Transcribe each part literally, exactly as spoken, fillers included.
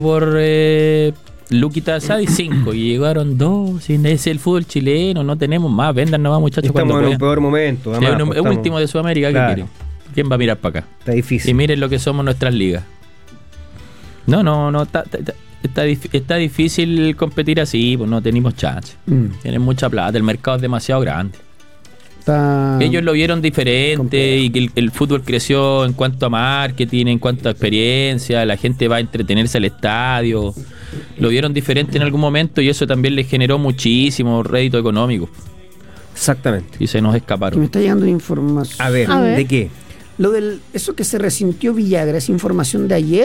por eh, Luquita Sadi cinco y llegaron dos. Ese es el fútbol chileno, no tenemos más. Vendan nomás, muchachos. Estamos cuando en un peor momento. Además, es un, pues, es estamos... último de Sudamérica. ¿Qué claro. quieren? ¿Quién va a mirar para acá? Está difícil. Y miren lo que somos nuestras ligas. No, no, no. Está, está, está, está difícil competir así, pues no tenemos chance. Mm. Tienen mucha plata, el mercado es demasiado grande. Está... Ellos lo vieron diferente complejo. Y que el, el fútbol creció en cuanto a marketing, en cuanto a experiencia, la gente va a entretenerse al estadio. Lo vieron diferente en algún momento y eso también les generó muchísimo rédito económico. Exactamente. Y se nos escaparon. Me está llegando información. A ver, a ver, ¿de qué? Lo del eso que se resintió Villagra, ¿es información de ayer?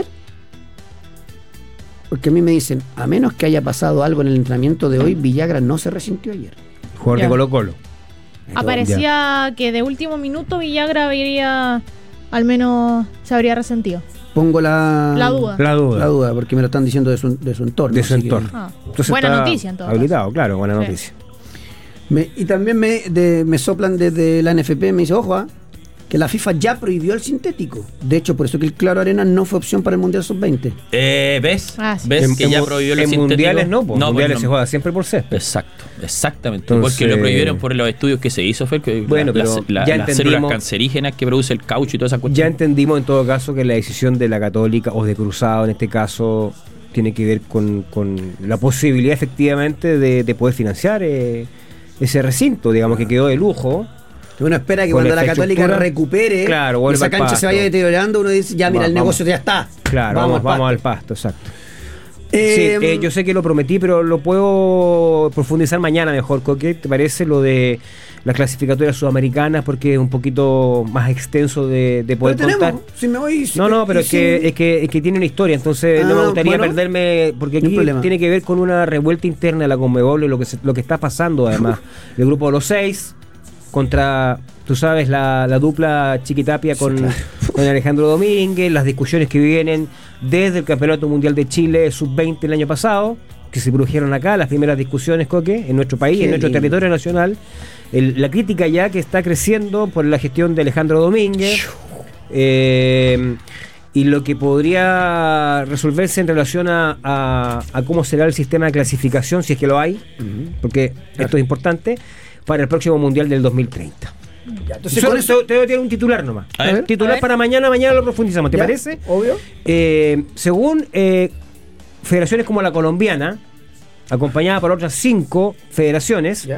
Porque a mí me dicen, a menos que haya pasado algo en el entrenamiento de hoy, Villagra no se resintió ayer. Jugador de Colo Colo. Aparecía ya. Que de último minuto Villagra habría, al menos se habría resentido. Pongo la, la duda. La duda. La duda, porque me lo están diciendo de su, de su entorno. De su entorno. Que... Ah. Buena noticia en todo habilitado, caso. Claro, buena sí. noticia. Me, y también me, de, me soplan desde la N F P, me dice, ojo, ¿eh? que la FIFA ya prohibió el sintético. De hecho, por eso que el Claro Arena no fue opción para el Mundial sub veinte. Eh, ¿Ves? Ah, sí. ¿Ves en, que en, ya prohibió los en sintéticos? mundiales no, pues, no mundiales pues, se no. juega siempre por césped. Exacto, exactamente. Entonces, porque lo prohibieron por los estudios que se hizo, fue que bueno, la, pero la, ya las células cancerígenas que produce el caucho y toda esa cuestión. Ya entendimos en todo caso que la decisión de la Católica o de Cruzado en este caso tiene que ver con, con la posibilidad efectivamente de, de poder financiar eh, ese recinto, digamos, que quedó de lujo. Uno espera que cuando la Católica recupere, claro, esa cancha se vaya deteriorando, uno dice, ya mira, Va, el negocio vamos. ya está. Claro, vamos, vamos, vamos al pasto, exacto. Eh, sí, eh, yo sé que lo prometí, pero lo puedo profundizar mañana mejor. ¿Qué te parece lo de las clasificatorias sudamericanas? Porque es un poquito más extenso de, de poder pero contar. Tenemos, si me voy, no, no, pero es, si... que, es, que, es que tiene una historia, entonces ah, no me gustaría bueno, perderme, porque aquí tiene que ver con una revuelta interna de la Conmebol y lo que, se, lo que está pasando además. El grupo de los seis contra, tú sabes, la, la dupla Chiquitapia con, sí, claro. con Alejandro Domínguez, las discusiones que vienen desde el Campeonato Mundial de Chile sub veinte el año pasado, que se produjeron acá, las primeras discusiones, Coque, en nuestro país, Qué en nuestro lindo. territorio nacional, el, la crítica ya que está creciendo por la gestión de Alejandro Domínguez, eh, y lo que podría resolverse en relación a, a, a cómo será el sistema de clasificación, si es que lo hay, uh-huh. porque claro. esto es importante, para el próximo Mundial del dos mil treinta. Ya, entonces, Solo eso... te voy a tirar un titular nomás. A ver, titular a ver. para mañana, mañana lo profundizamos, ¿te ¿Ya? parece? Obvio. Eh, según eh, federaciones como la colombiana, acompañada por otras cinco federaciones,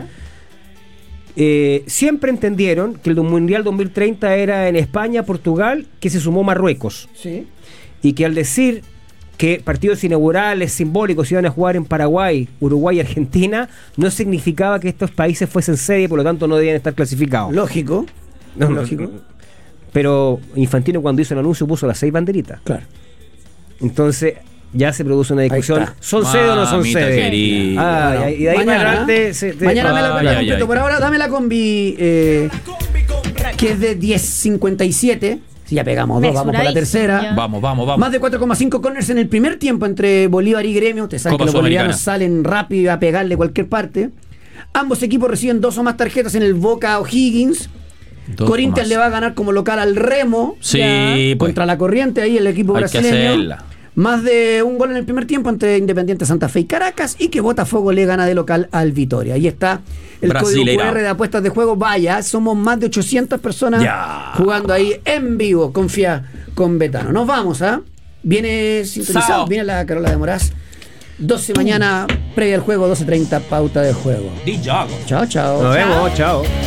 eh, siempre entendieron que el Mundial dos mil treinta era en España, Portugal, que se sumó Marruecos. Sí. Y que al decir que partidos inaugurales, simbólicos, iban a jugar en Paraguay, Uruguay y Argentina, no significaba que estos países fuesen sede y por lo tanto no debían estar clasificados. Lógico. No, lógico. No, pero Infantino cuando hizo el anuncio puso las seis banderitas. Claro. Entonces ya se produce una discusión. ¿Son sede o no son sede? Ah, y de ahí mañana, para adelante... Se, te, mañana ah, me la completo. Por ahora dame la combi, eh, que es de diez cincuenta y siete. Si ya pegamos dos, vamos por la tercera. Ya. Vamos, vamos, vamos. Más de cuatro coma cinco corners en el primer tiempo entre Bolívar y Gremio. Ustedes saben que los bolivianos salen rápido a pegarle cualquier parte. Ambos equipos reciben dos o más tarjetas en el Boca O'Higgins. Dos Corinthians le va a ganar como local al Remo. Sí, pues. Contra la Corriente, ahí el equipo Hay brasileño. Más de un gol en el primer tiempo entre Independiente Santa Fe y Caracas, y que Botafogo le gana de local al Vitoria. Ahí está el Brasileira. Código cu erre de apuestas de juego. Vaya, somos más de ochocientas personas ya. jugando ahí en vivo. Confía con Betano. Nos vamos, ¿ah? ¿eh? Viene sintonizado, Sao. viene la Carola de Moraz. doce mañana, previa al juego, doce treinta, pauta de juego. Chao, chao. Nos vemos, chao.